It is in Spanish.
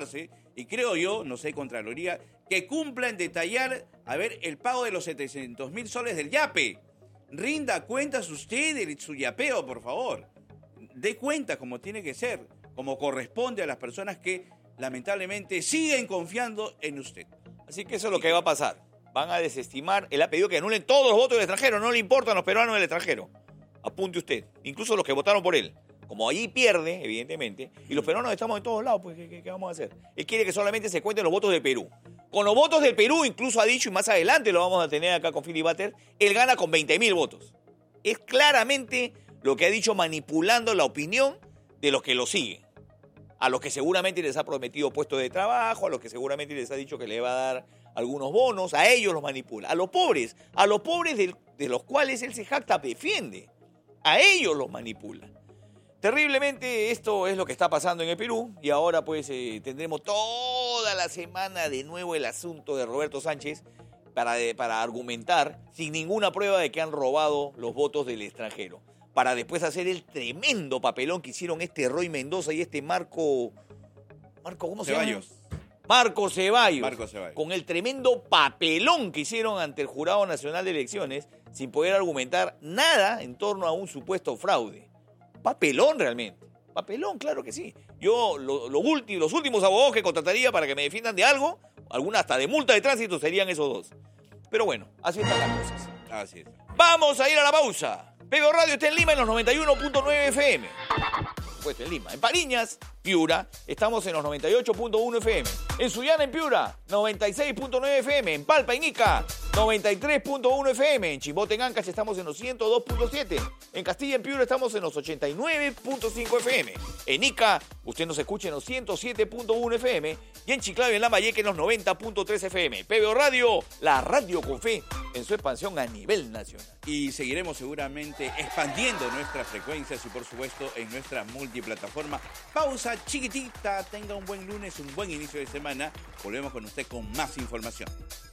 preocuparse, y creo yo, no sé, Contraloría, que cumpla en detallar, el pago de los 700.000 soles del yape. Rinda cuentas usted de su yapeo, por favor. Dé cuenta como tiene que ser, como corresponde a las personas que lamentablemente siguen confiando en usted. Así que eso es lo que va a pasar. Van a desestimar. Él ha pedido que anulen todos los votos del extranjero. No le importan los peruanos del extranjero. Apunte usted. Incluso los que votaron por él. Como allí pierde, evidentemente, y los peruanos estamos en todos lados, pues, ¿qué vamos a hacer? Él quiere que solamente se cuenten los votos del Perú. Con los votos del Perú, incluso ha dicho, y más adelante lo vamos a tener acá con Philip Butter, él gana con 20.000 votos. Es claramente lo que ha dicho, manipulando la opinión de los que lo siguen. A los que seguramente les ha prometido puestos de trabajo, a los que seguramente les ha dicho que le va a dar algunos bonos, a ellos los manipula. A los pobres de los cuales él se jacta, defiende. A ellos los manipula. Terriblemente esto es lo que está pasando en el Perú y ahora pues tendremos toda la semana de nuevo el asunto de Roberto Sánchez para argumentar sin ninguna prueba de que han robado los votos del extranjero. Para después hacer el tremendo papelón que hicieron Roy Mendoza y Marco, ¿cómo se llama? Marco Ceballos. Con el tremendo papelón que hicieron ante el Jurado Nacional de Elecciones sin poder argumentar nada en torno a un supuesto fraude. Papelón realmente. Papelón, claro que sí. Yo los últimos abogados que contrataría para que me defiendan de algo, alguna hasta de multa de tránsito, serían esos dos. Pero bueno, así están las cosas. Así es. Vamos a ir a la pausa. PBO Radio está en Lima en los 91.9 FM. Pues en Lima. En Pariñas, Piura, estamos en los 98.1 FM. En Sullana, en Piura, 96.9 FM. En Palpa, en Ica, 93.1 FM. En Chimbote, en Ancash, estamos en los 102.7. En Castilla, en Piura, estamos en los 89.5 FM. En Ica, usted nos escucha en los 107.1 FM. Y en Chiclayo, en Lambayeque, en los 90.3 FM. PBO Radio, la radio con fe en su expansión a nivel nacional. Y seguiremos seguramente expandiendo nuestras frecuencias y por supuesto en nuestra multiplataforma. Pausa chiquitita, tenga un buen lunes, un buen inicio de semana. Volvemos con usted con más información.